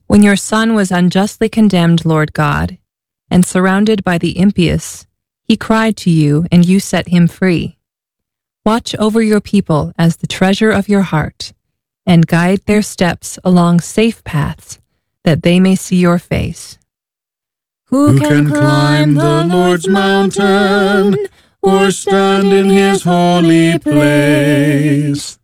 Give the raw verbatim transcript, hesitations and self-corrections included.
When your son was unjustly condemned, Lord God, and surrounded by the impious, he cried to you, and you set him free. Watch over your people as the treasure of your heart, and guide their steps along safe paths, that they may see your face. Who can climb the Lord's mountain, or stand in his holy place?